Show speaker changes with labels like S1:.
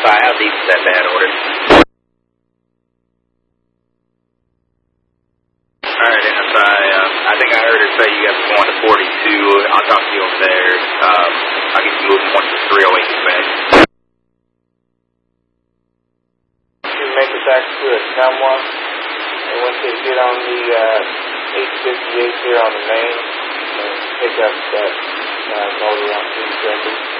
S1: I have these in that bad order. Alright, NSI, I think I heard her say you guys are going to 42. I'll talk to you over there. I'll get you moving once the 308 is back.
S2: You make it back to a someone, and once they get on the 858 here on the main, and pick up that motor on 270.